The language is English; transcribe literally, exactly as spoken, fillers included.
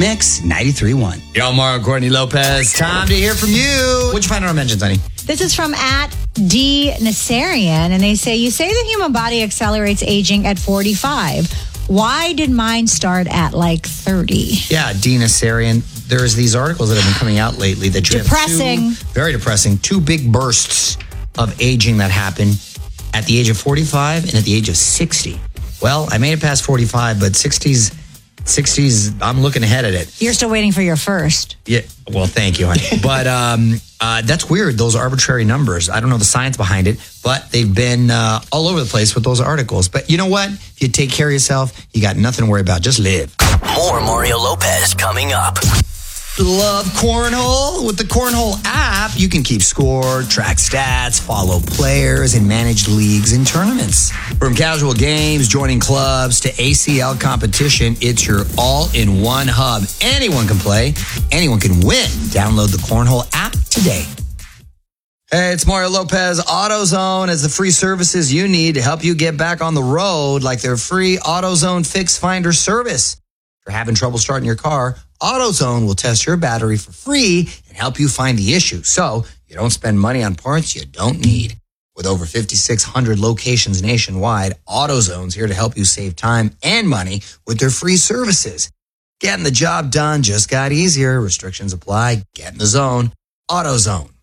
Mix ninety-three point one. Yo, Mario Courtney Lopez. Time to hear from you. What'd you find on our mentions, honey? This is from at D Nassarian, and they say, you say the human body accelerates aging at forty-five. Why did mine start at like thirty? Yeah, D Nassarian. There's these articles that have been coming out lately that you Depressing. have two, very depressing, two big bursts of aging that happen at the age of forty-five and at the age of sixty. Well, I made it past forty-five, but sixties, sixties, I'm looking ahead at it. You're still waiting for your first. Yeah, well, thank you, honey. But um, uh, that's weird, those arbitrary numbers. I don't know the science behind it, but they've been uh, all over the place with those articles. But you know what? If you take care of yourself, you got nothing to worry about. Just live. More Mario Lopez coming up. Love Cornhole? With the Cornhole app, you can keep score, track stats, follow players, and manage leagues and tournaments. From casual games, joining clubs, to A C L competition, it's your all-in-one hub. Anyone can play. Anyone can win. Download the Cornhole app today. Hey, it's Mario Lopez. AutoZone has the free services you need to help you get back on the road, like their free AutoZone Fix Finder service. If you're having trouble starting your car, AutoZone will test your battery for free and help you find the issue, so you don't spend money on parts you don't need. With over fifty-six hundred locations nationwide, AutoZone's here to help you save time and money with their free services. Getting the job done just got easier. Restrictions apply. Get in the zone. AutoZone.